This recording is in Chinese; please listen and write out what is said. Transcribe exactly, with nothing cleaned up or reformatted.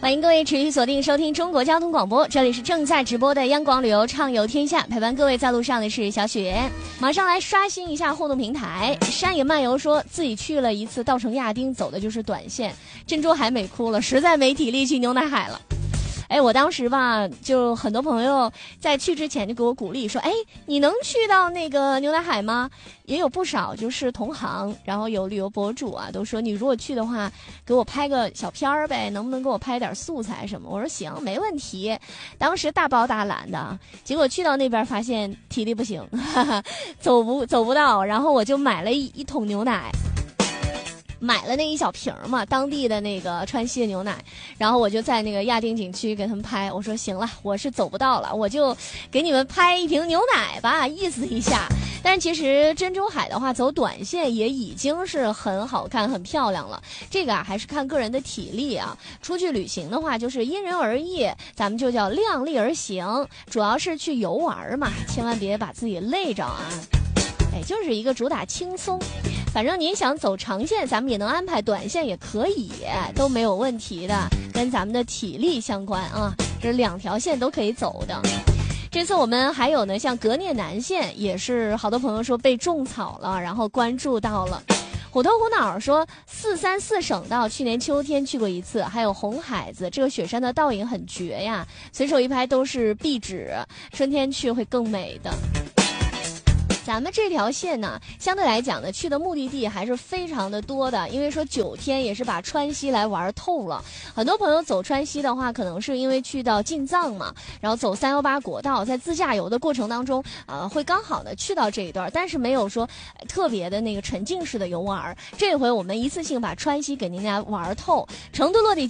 欢迎各位持续锁定收听中国交通广播，这里是正在直播的央广旅游畅游天下，陪伴各位在路上的是小雪。马上来刷新一下互动平台，山野漫游说自己去了一次稻城亚丁，走的就是短线，珍珠海美哭了，实在没体力去牛奶海了。哎，我当时吧，就很多朋友在去之前就给我鼓励说，哎，你能去到那个牛奶海吗？也有不少就是同行，然后有旅游博主啊，都说你如果去的话，给我拍个小片儿呗，能不能给我拍点素材什么？我说行，没问题。当时大包大揽的，结果去到那边发现体力不行，哈哈，走不走不到，然后我就买了一一桶牛奶。买了那一小瓶嘛，当地的那个川西的牛奶，然后我就在那个亚丁景区给他们拍，我说行了，我是走不到了，我就给你们拍一瓶牛奶吧，意思一下。但是其实珍珠海的话，走短线也已经是很好看、很漂亮了。这个啊，还是看个人的体力啊。出去旅行的话，就是因人而异，咱们就叫量力而行，主要是去游玩嘛，千万别把自己累着啊。哎，就是一个主打轻松。反正您想走长线，咱们也能安排，短线也可以，都没有问题的，跟咱们的体力相关啊，这两条线都可以走的。这次我们还有呢，像格聂南线也是好多朋友说被种草了，然后关注到了。虎头虎脑说四三四省道去年秋天去过一次，还有红海子，这个雪山的倒影很绝呀，随手一拍都是壁纸，春天去会更美的。咱们这条线呢，相对来讲呢，去的目的地还是非常的多的，因为说九天也是把川西来玩透了。很多朋友走川西的话，可能是因为去到进藏嘛，然后走三幺八国道，在自驾游的过程当中，呃，会刚好的去到这一段，但是没有说、呃、特别的那个沉浸式的游玩。这回我们一次性把川西给您家玩透，成都落地